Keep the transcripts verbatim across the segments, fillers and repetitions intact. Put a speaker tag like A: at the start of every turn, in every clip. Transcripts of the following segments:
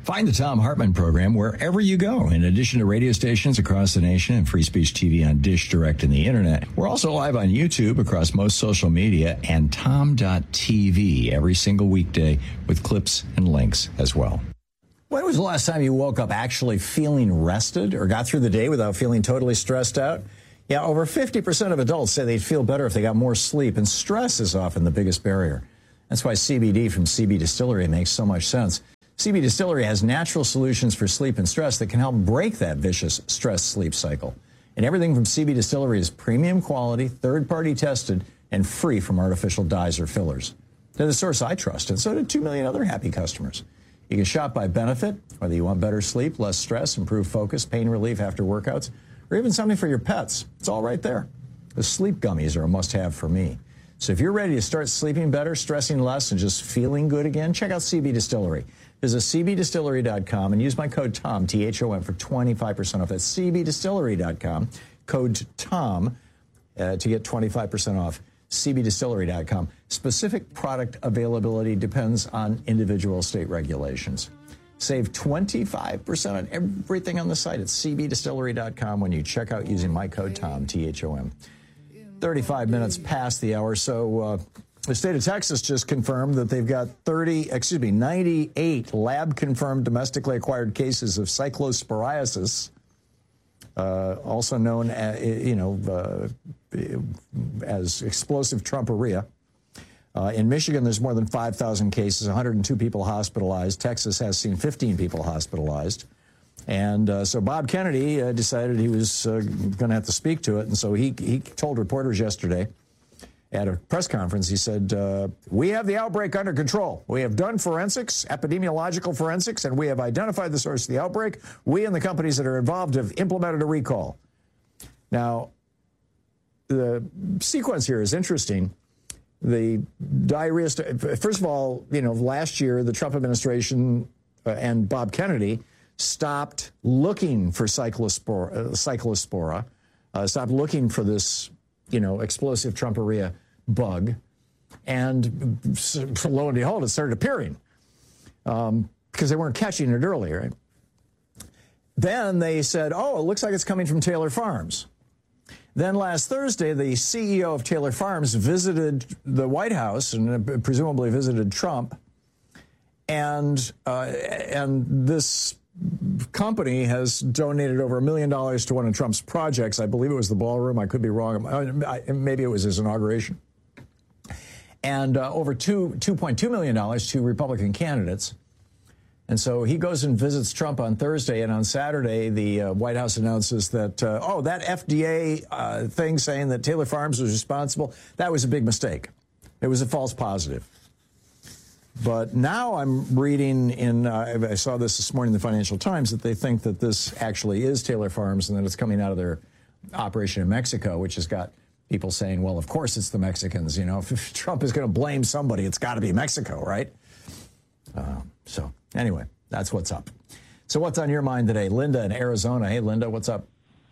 A: Find the Thom Hartmann program wherever you go. In addition to radio stations across the nation and Free Speech T V on Dish Direct and the Internet, we're also live on YouTube across most social media and tom dot t v every single weekday with clips and links as well. When was the last time you woke up actually feeling rested or got through the day without feeling totally stressed out? Yeah, over fifty percent of adults say they'd feel better if they got more sleep, and stress is often the biggest barrier. That's why C B D from C B Distillery makes so much sense. C B Distillery has natural solutions for sleep and stress that can help break that vicious stress-sleep cycle. And everything from C B Distillery is premium quality, third-party tested, and free from artificial dyes or fillers. They're the source I trust, and so do two million other happy customers. You can shop by benefit, whether you want better sleep, less stress, improved focus, pain relief after workouts, or even something for your pets. It's all right there. The sleep gummies are a must-have for me. So if you're ready to start sleeping better, stressing less, and just feeling good again, check out C B Distillery. Visit c b distillery dot com and use my code TOM, T H O M, for twenty-five percent off. That's c b distillery dot com, code TOM, uh, to get twenty-five percent off. c b distillery dot com. Specific product availability depends on individual state regulations. Save twenty-five percent on everything on the site at c b distillery dot com when you check out using my code TOM, T H O M. thirty-five minutes past the hour, so uh, the state of Texas just confirmed that they've got thirty, excuse me, ninety-eight lab-confirmed domestically acquired cases of cyclosporiasis, uh, also known as, you know, uh, as explosive Trumperia. Uh, in Michigan, there's more than five thousand cases, one hundred two people hospitalized. Texas has seen fifteen people hospitalized. And uh, so Bob Kennedy uh, decided he was uh, going to have to speak to it. And so he, he told reporters yesterday at a press conference, he said, uh, we have the outbreak under control. We have done forensics, epidemiological forensics, and we have identified the source of the outbreak. We and the companies that are involved have implemented a recall. Now, the sequence here is interesting. The diarrhea, first of all, you know, last year, the Trump administration uh, and Bob Kennedy stopped looking for cyclospora, uh, cyclospora uh, stopped looking for this, you know, explosive Trumperia bug. And lo and behold, it started appearing um, because they weren't catching it earlier. Right? Then they said, oh, it looks like it's coming from Taylor Farms. Then last Thursday, the C E O of Taylor Farms visited the White House and presumably visited Trump. And uh, and this company has donated over a million dollars to one of Trump's projects. I believe it was the ballroom. I could be wrong. Maybe it was his inauguration. And uh, over two, two point two million dollars to Republican candidates. And so he goes and visits Trump on Thursday, and on Saturday, the uh, White House announces that, uh, oh, that F D A uh, thing saying that Taylor Farms was responsible, that was a big mistake. It was a false positive. But now I'm reading in, uh, I saw this this morning in the Financial Times, that they think that this actually is Taylor Farms and that it's coming out of their operation in Mexico, which has got people saying, well, of course it's the Mexicans. You know, if Trump is going to blame somebody, it's got to be Mexico, right? Uh, so anyway, that's what's up. So what's on your mind today? Linda in Arizona. Hey, Linda, what's up?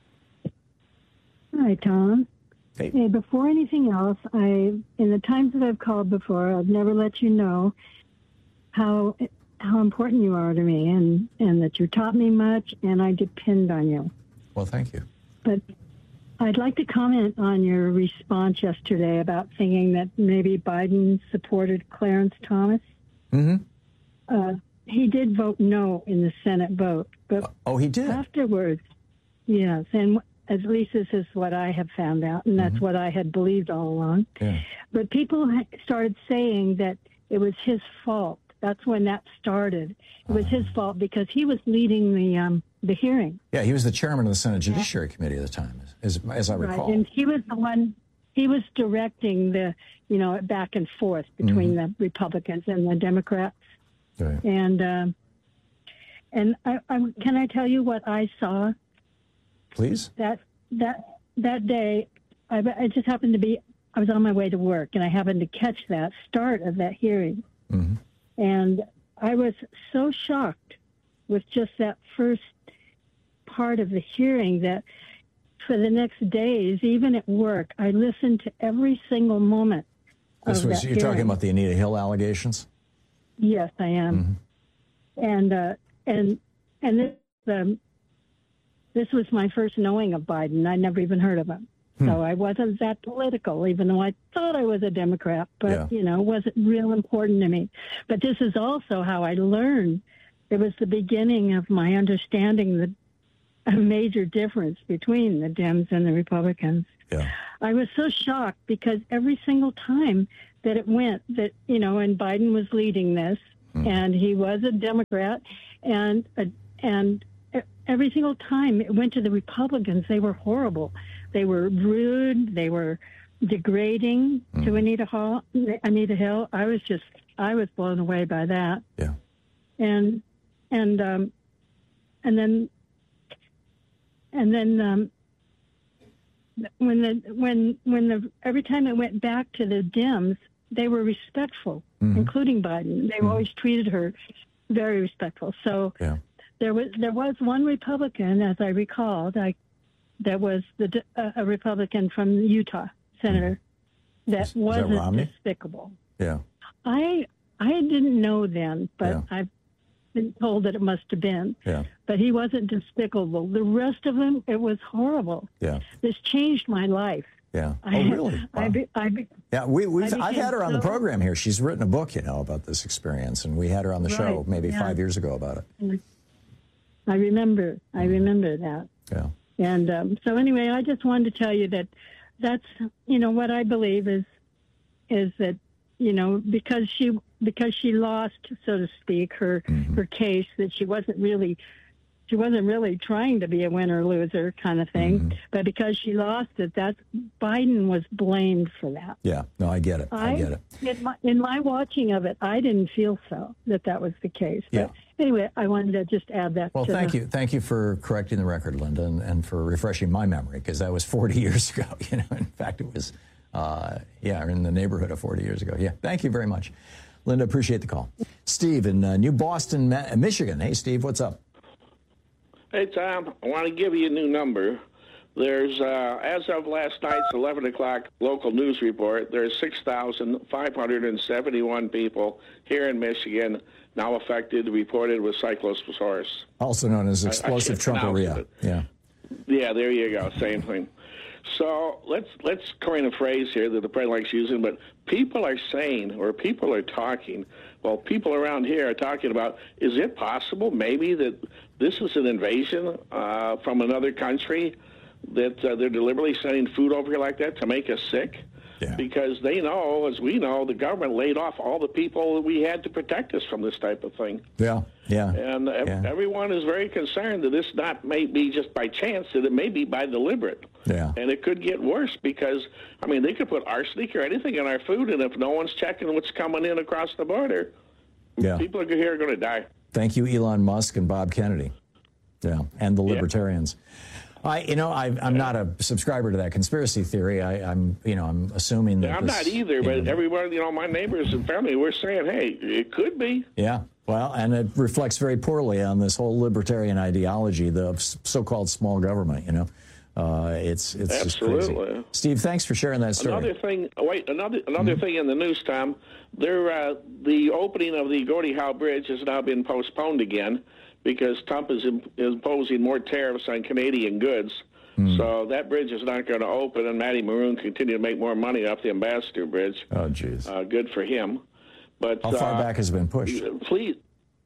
B: Hi, Tom.
A: Hey.
B: Hey, before anything else, I, in the times that I've called before, I've never let you know how how important you are to me, and, and that you taught me much, and I depend on you.
A: Well, thank you.
B: But I'd like to comment on your response yesterday about thinking that maybe Biden supported Clarence Thomas.
A: Mm-hmm.
B: Uh, he did vote no in the Senate vote. But
A: oh, he did?
B: Afterwards, yes, and at least this is what I have found out, and that's mm-hmm. what I had believed all along.
A: Yeah.
B: But people started saying that it was his fault. That's when that started. It was his fault because he was leading the um, the hearing.
A: Yeah, he was the chairman of the Senate Judiciary Committee at the time, as, as I recall.
B: Right, and he was the one, he was directing the, you know, back and forth between mm-hmm. the Republicans and the Democrats.
A: Right.
B: And um, and I, I, can I tell you what I saw?
A: Please.
B: That that that day, I, I just happened to be, I was on my way to work, and I happened to catch that start of that hearing.
A: Mm-hmm.
B: And I was so shocked with just that first part of the hearing that for the next days, even at work, I listened to every single moment.
A: This
B: of
A: was,
B: that
A: you're
B: hearing.
A: talking about the Anita Hill allegations?
B: Yes, I am.
A: Mm-hmm.
B: And uh, and and this um, this was my first knowing of Biden. I never even heard of him. Hmm. So I wasn't that political, even though I thought I was a Democrat, but, yeah. you know, it wasn't real important to me. But this is also how I learned. It was the beginning of my understanding the a major difference between the Dems and the Republicans.
A: Yeah.
B: I was so shocked because every single time that it went, that, you know, and Biden was leading this, hmm. and he was a Democrat, and uh, and every single time it went to the Republicans, they were horrible. They were rude. They were degrading mm. to Anita Hall, Anita Hill. I was just, I was blown away by that.
A: Yeah.
B: And, and, um, and then, and then, um, when the, when, when the, every time it went back to the Dems, they were respectful, mm-hmm. including Biden. They mm-hmm. always treated her very respectful. So yeah. there was, there was one Republican, as I recalled, I, that was the uh, a Republican from Utah, senator, that
A: Is,
B: wasn't
A: is that
B: despicable.
A: Yeah.
B: I I didn't know then, but
A: yeah.
B: I've been told that it must have been.
A: Yeah.
B: But he wasn't despicable. The rest of them, it was horrible.
A: Yeah.
B: This changed my life.
A: Yeah. Oh,
B: I,
A: really? Wow.
B: I be, I be,
A: yeah, we, we've,
B: I
A: I've had her on
B: so,
A: the program here. She's written a book, you know, about this experience, and we had her on the
B: right,
A: show maybe
B: yeah.
A: five years ago about it.
B: I remember. I remember that.
A: Yeah.
B: And um, so anyway, I just wanted to tell you that that's, you know, what I believe is is that, you know, because she because she lost, so to speak, her mm-hmm. her case, that she wasn't really she wasn't really trying to be a winner loser kind of thing, mm-hmm. but because she lost it, that's Biden was blamed for that.
A: Yeah, no, I get it. I, I get it.
B: In my, in my watching of it, I didn't feel so that that was the case. But
A: yeah.
B: Anyway, I wanted to just add that.
A: Well,
B: to
A: thank
B: the,
A: you, thank you for correcting the record, Linda, and, and for refreshing my memory, because that was forty years ago. You know, in fact, it was, uh, yeah, in the neighborhood of forty years ago. Yeah, thank you very much, Linda. Appreciate the call. Steve in uh, New Boston, Michigan. Hey, Steve, what's up?
C: Hey, Tom, I want to give you a new number. There's, uh, as of last night's eleven o'clock local news report, there's six thousand five hundred seventy-one people here in Michigan now affected, reported with cyclosporus.
A: Also known as explosive trumperia. Yeah.
C: Yeah, there you go. Same thing. So let's let's coin a phrase here that the president likes using, but people are saying, or people are talking, well, people around here are talking about, is it possible maybe that this is an invasion uh, from another country, that uh, they're deliberately sending food over here like that to make us sick?
A: Yeah.
C: Because they know, as we know, the government laid off all the people that we had to protect us from this type of thing.
A: Yeah, yeah.
C: And
A: yeah.
C: everyone is very concerned that this not may be just by chance, that it may be by deliberate.
A: Yeah.
C: And it could get worse because, I mean, they could put arsenic or anything in our food, and if no one's checking what's coming in across the border,
A: yeah.
C: people here are going to die.
A: Thank you, Elon Musk and Bob Kennedy. Yeah, and the libertarians. Yeah. I, you know, I, I'm not a subscriber to that conspiracy theory. I, I'm, you know, I'm assuming that.
C: Yeah, I'm
A: this,
C: not either, but
A: know,
C: everyone, you know, my neighbors and family, we're saying, hey, it could be.
A: Yeah, well, and it reflects very poorly on this whole libertarian ideology, the so-called small government. You know, uh, it's it's
C: absolutely.
A: Just crazy. Steve, thanks for sharing that story.
C: Another thing, wait, another another mm-hmm. thing in the news, Tom. There, uh, the opening of the Gordie Howe Bridge has now been postponed again, because Trump is imposing more tariffs on Canadian goods. Mm. So that bridge is not going to open, and Matty Maroon continue to make more money off the Ambassador Bridge.
A: Oh, jeez.
C: Uh, good for him. But
A: how far
C: uh,
A: back has it been pushed?
C: Please,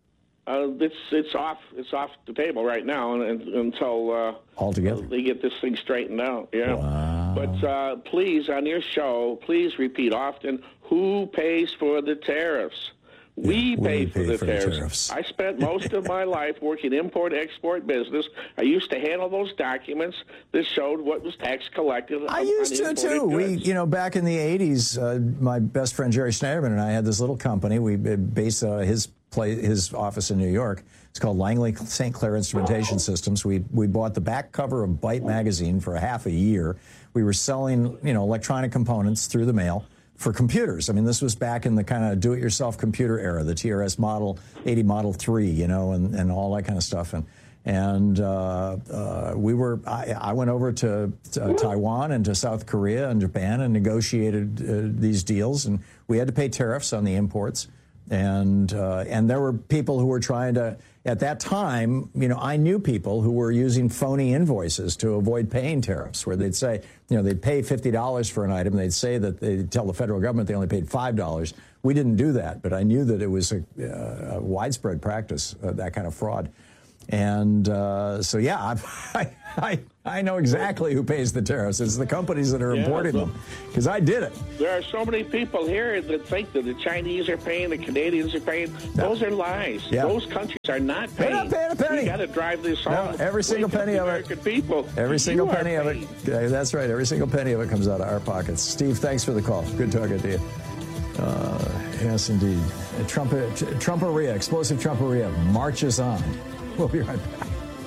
C: uh, it's it's off it's off the table right now, and, and, until uh,
A: altogether
C: they get this thing straightened out. Yeah.
A: Wow.
C: But uh, please, on your show, please repeat often: who pays for the tariffs? We,
A: yeah,
C: pay,
A: we
C: for,
A: pay
C: the,
A: for
C: tariffs.
A: the tariffs.
C: I spent most of my life working import-export business. I used to handle those documents that showed what was tax collected.
A: I used to, too. Goods. We, you know, back in the eighties, uh, my best friend Jerry Schneiderman and I had this little company. We based uh, his, play, his office in New York. It's called Langley Saint Clair Instrumentation Systems. We, we bought the back cover of Byte magazine for a half a year. We were selling, you know, electronic components through the mail for computers. I mean, this was back in the kind of do-it-yourself computer era, the T R S Model eighty Model three, you know, and, and all that kind of stuff. And and uh, uh, we were, I, I went over to, to Taiwan and to South Korea and Japan and negotiated uh, these deals, and we had to pay tariffs on the imports And uh, and there were people who were trying to, at that time, you know, I knew people who were using phony invoices to avoid paying tariffs, where they'd say, you know, they'd pay fifty dollars for an item. They'd say that they'd tell the federal government they only paid five dollars. We didn't do that, but I knew that it was a, uh, a widespread practice, uh, that kind of fraud. And uh, so, yeah, I, I I know exactly who pays the tariffs. It's the companies that are yeah, importing so, them, because I did it.
C: There are so many people here that think that the Chinese are paying, the Canadians are paying. No. Those are lies. Yeah. Those countries are not paying.
A: They're not paying a penny.
C: We got to drive this home.
A: No, every single penny of
C: American it. People.
A: Every single
C: you
A: penny of it. That's right. Every single penny of it comes out of our pockets. Steve, thanks for the call. Good talking to you. Uh, yes, indeed. Trump, Trumperia, explosive Trumperia marches on. We'll be right back.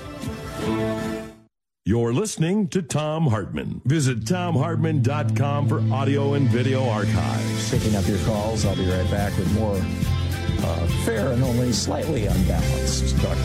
D: You're listening to Thom Hartmann. Visit Thom Hartmann dot com for audio and video archives.
A: Picking up your calls. I'll be right back with more uh, fair and only slightly unbalanced talk.